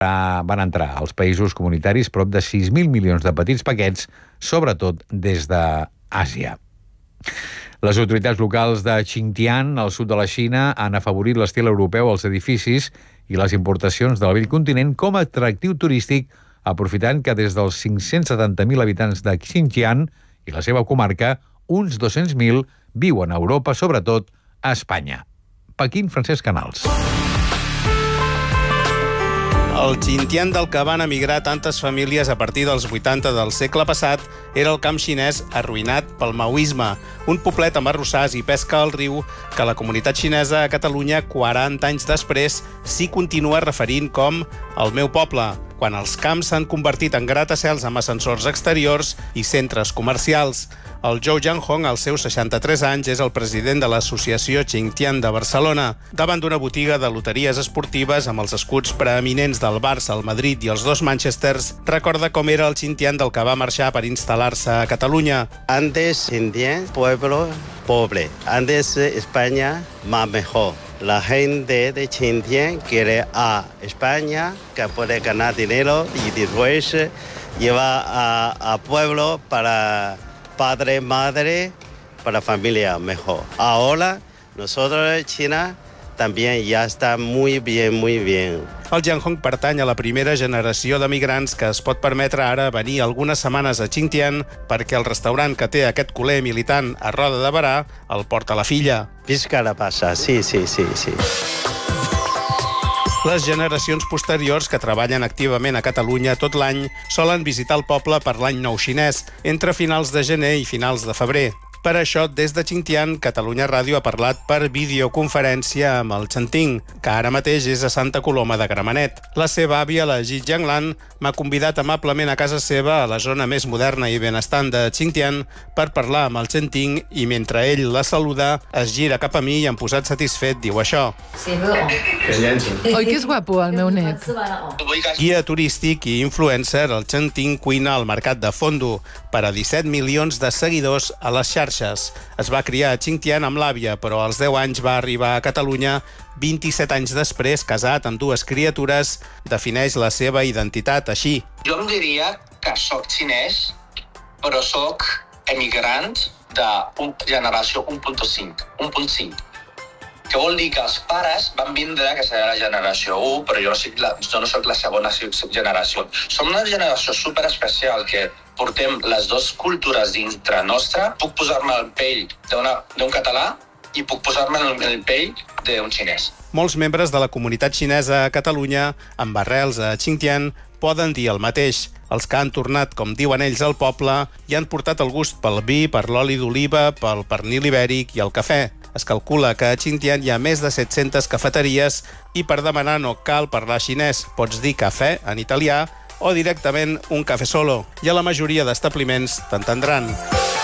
van entrar als països comunitaris prop de 6.000 milions de petits paquets, sobretot des d'Àsia. Les autoritats locals de Xinjiang, al sud de la Xina, han afavorit l'estil europeu als edificis i les importacions del vell continent com a atractiu turístic, aprofitant que des dels 570.000 habitants de Xinjiang i la seva comarca, uns 200.000 viuen a Europa, sobretot a Espanya. Pequín, Francesc Canals. El Xinjiang del que van emigrar tantes famílies a partir dels 80 del segle passat era el camp xinès arruïnat pel maoisme, un poblet amb arrossars i pesca al riu que la comunitat xinesa a Catalunya, 40 anys després, s'hi continua referint com el meu poble, quan els camps s'han convertit en gratacels amb ascensors exteriors i centres comercials. El Zhou Jianhong, als seus 63 anys, és el president de l'Associació Xinjiang de Barcelona. Davant d'una botiga de loteries esportives amb els escuts preeminents del Barça, el Madrid i els dos Manchesters, recorda com era el Xinjiang del que va marxar per instal·lar-se a Catalunya. Antes Xinjiang, pueblo pobre. Antes España, más mejor. La gente de Xinjiang quiere a España, que puede ganar dinero y después lleva a pueblo para padre, madre, para familia mejor. Ahora, nosotros, China, también ya está muy bien, muy bien. El Jianhong pertany a la primera generació d'emigrants que es pot permetre ara venir algunes setmanes a Xinjiang perquè el restaurant que té aquest culer militant a Roda de Berà el porta la filla. Visca la passa, sí. Les generacions posteriors que treballen activament a Catalunya tot l'any solen visitar el poble per l'any nou xinès, entre finals de gener i finals de febrer. Per això, des de Xinjiang, Catalunya Ràdio ha parlat per videoconferència amb el Chanting, que ara mateix és a Santa Coloma de Gramenet. La seva àvia, la Ji Jianglan, m'ha convidat amablement a casa seva, a la zona més moderna i benestant de Xinjiang, per parlar amb el Chanting i mentre ell la saluda, es gira cap a mi i, posat satisfet, diu això. Oi que és guapo, el meu net? Guia turístic i influencer, el Chanting cuina al mercat de Fondo per a 17 milions de seguidors a les xarxes. Es va criar a Xinjiang amb l'àvia, però als 10 anys va arribar a Catalunya. 27 anys després, casat amb dues criatures, defineix la seva identitat així. Jo em diria que soc xinès, però soc emigrant de generació 1.5. Que vol dir que els pares van vindre, que serà la generació 1, però jo no soc la segona generació. Som una generació superespecial que portem les dues cultures dintre nostra. Puc posar-me al pell d'un català i puc posar-me en el pell d'un xinès. Molts membres de la comunitat xinesa a Catalunya, amb arrels a Xinjiang, poden dir el mateix. Els que han tornat, com diuen ells, al poble i han portat el gust pel vi, per l'oli d'oliva, pel pernil ibèric i el cafè. Es calcula que a Xinjiang hi ha més de 700 cafeteries i per demanar no cal parlar xinès. Pots dir cafè en italià o directament un cafè solo. I a la majoria d'establiments t'entendran.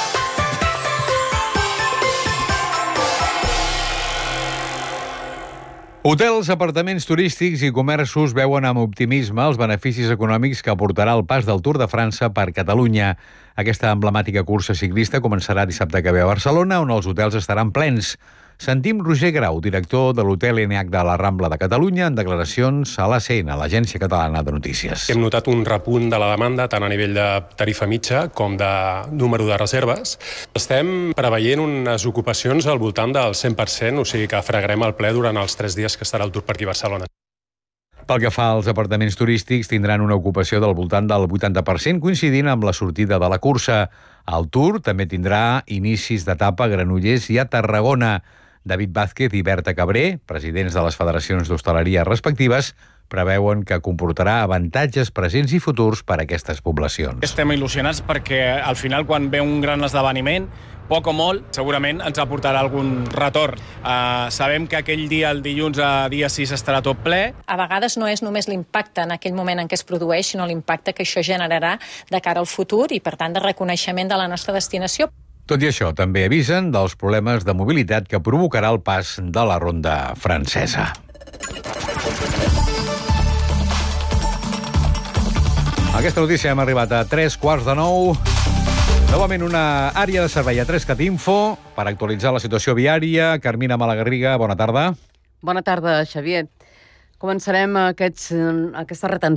Hotels, apartaments turístics i comerços veuen amb optimisme els beneficis econòmics que aportarà el pas del Tour de França per Catalunya. Aquesta emblemàtica cursa ciclista començarà dissabte que ve a Barcelona, on els hotels estaran plens. Sentim Roger Grau, director de l'Hotel ENH de la Rambla de Catalunya, en declaracions a l'ACN, l'Agència Catalana de Notícies. Hem notat un repunt de la demanda, tant a nivell de tarifa mitja com de número de reserves. Estem preveient unes ocupacions al voltant del 100%, o sigui que fregarem el ple durant els 3 dies que estarà el Tour per aquí a Barcelona. Pel que fa als apartaments turístics, tindran una ocupació del voltant del 80%, coincidint amb la sortida de la cursa. El Tour també tindrà inicis d'etapa a Granollers i a Tarragona. David Vázquez i Berta Cabré, presidents de les federacions d'hostaleria respectives, preveuen que comportarà avantatges presents i futurs per a aquestes poblacions. Estem il·lusionats perquè al final, quan ve un gran esdeveniment, poc o molt, segurament ens aportarà algun retorn. Sabem que aquell dia, el dilluns, dia 6, estarà tot ple. A vegades no és només l'impacte en aquell moment en què es produeix, sinó l'impacte que això generarà de cara al futur i, per tant, de reconeixement de la nostra destinació. Tot i això, també avisen dels problemes de mobilitat que provocarà el pas de la ronda francesa. Aquesta notícia hem arribat a 9:15. Novament una àrea de servei a 3cat Info per actualitzar la situació viària. Carmina Malagarriga, bona tarda. Bona tarda, Xavier. començarem aquesta retenció